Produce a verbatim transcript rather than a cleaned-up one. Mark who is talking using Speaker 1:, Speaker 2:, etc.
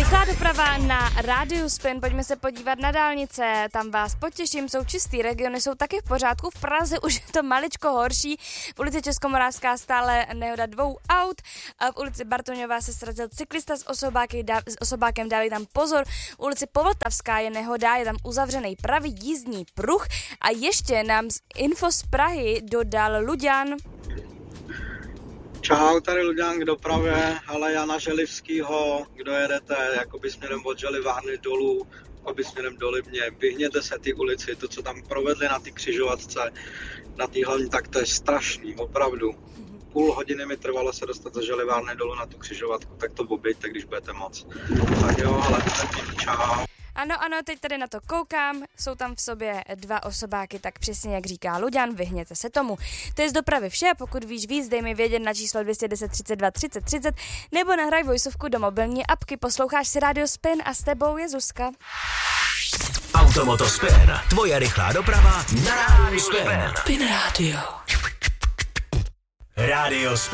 Speaker 1: Rychlá doprava na Rádiu Spin, pojďme se podívat na dálnice, tam vás potěším, jsou čistý, regiony jsou taky v pořádku, v Praze už je to maličko horší, v ulici Českomoravská stále nehoda dvou aut, a v ulici Bartoňová se srazil cyklista s, osobáky, dá, s osobákem, dávej tam pozor, v ulici Povltavská je nehoda, je tam uzavřený pravý jízdní pruh a ještě nám z info z Prahy dodal Luďan.
Speaker 2: Čau, tady Luďan k dopravě, ale Jana Želivskýho, kdo jedete, jakoby směrem od Želivárny dolů, jakoby směrem do Libně, vyhněte se ty ulici, to, co tam provedli na ty křižovatce, na té hlavní, tak to je strašný, opravdu. Půl hodiny mi trvalo se dostat ze Želivárny dolů na tu křižovatku, tak to oběďte, když budete moc. Tak jo, ale čau.
Speaker 1: Ano, ano, teď tady na to koukám, jsou tam v sobě dva osobáky, tak přesně jak říká Luďan, vyhněte se tomu. To je z dopravy vše, pokud víš víc, dej mi vědět na číslo dvě jedna deset třicet dva třicet třicet nebo nahraj vojsovku do mobilní apky, posloucháš si Radio Spin a s tebou je Zuzka.
Speaker 3: Automoto Spin, tvoje rychlá doprava na Rádiu Spin.
Speaker 4: Spin Radio.
Speaker 3: Radio Spin.